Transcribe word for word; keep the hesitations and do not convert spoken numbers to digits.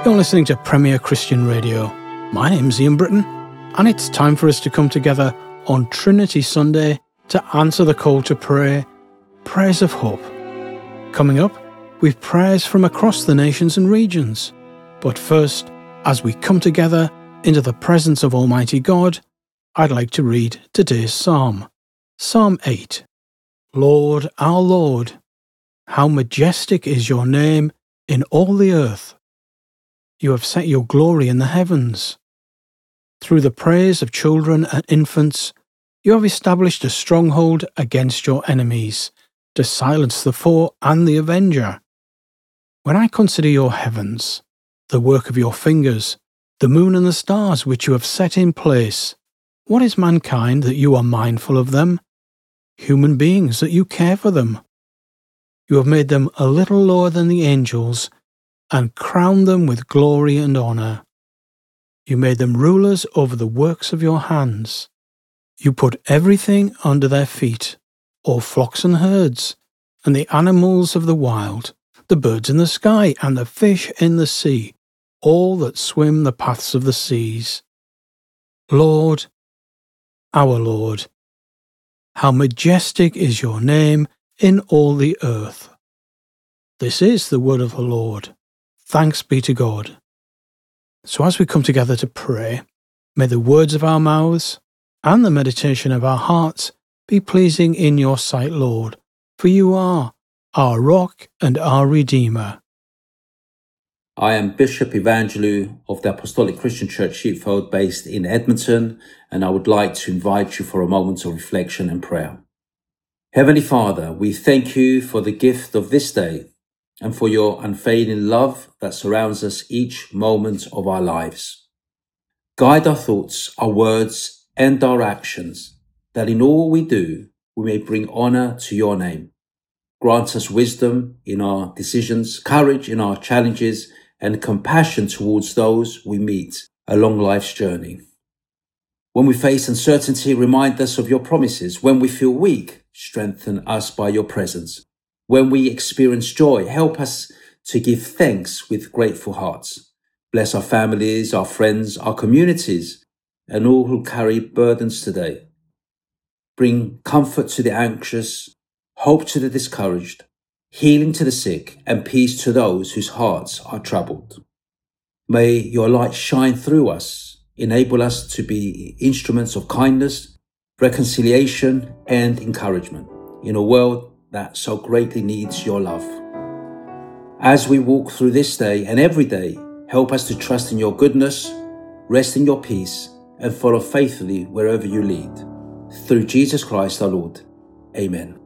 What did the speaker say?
You're listening to Premier Christian Radio. My name's Ian Britton, and it's time for us to come together on Trinity Sunday to answer the call to pray, prayers of hope. Coming up, we've prayers from across the nations and regions. But first, as we come together into the presence of Almighty God, I'd like to read today's Psalm, Psalm eight. Lord, our Lord, how majestic is your name in all the earth. You have set your glory in the heavens. Through the praise of children and infants, you have established a stronghold against your enemies, to silence the foe and the avenger. When I consider your heavens, the work of your fingers, the moon and the stars which you have set in place, what is mankind that you are mindful of them? Human beings that you care for them. You have made them a little lower than the angels, and crowned them with glory and honour. You made them rulers over the works of your hands. You put everything under their feet, all flocks and herds, and the animals of the wild, the birds in the sky, and the fish in the sea, all that swim the paths of the seas. Lord, our Lord, how majestic is your name in all the earth. This is the word of the Lord. Thanks be to God. So as we come together to pray, may the words of our mouths and the meditation of our hearts be pleasing in your sight, Lord, for you are our rock and our Redeemer. I am Bishop Evangelou of the Apostolic Christian Church Sheepfold based in Edmonton, and I would like to invite you for a moment of reflection and prayer. Heavenly Father, we thank you for the gift of this day and for your unfailing love that surrounds us each moment of our lives. Guide our thoughts, our words, and our actions, that in all we do, we may bring honour to your name. Grant us wisdom in our decisions, courage in our challenges, and compassion towards those we meet along life's journey. When we face uncertainty, remind us of your promises. When we feel weak, strengthen us by your presence. When we experience joy, help us to give thanks with grateful hearts. Bless our families, our friends, our communities, and all who carry burdens today. Bring comfort to the anxious, hope to the discouraged, healing to the sick, and peace to those whose hearts are troubled. May your light shine through us, enable us to be instruments of kindness, reconciliation, and encouragement in a world that so greatly needs your love. As we walk through this day and every day, help us to trust in your goodness, rest in your peace, and follow faithfully wherever you lead. Through Jesus Christ our Lord. Amen.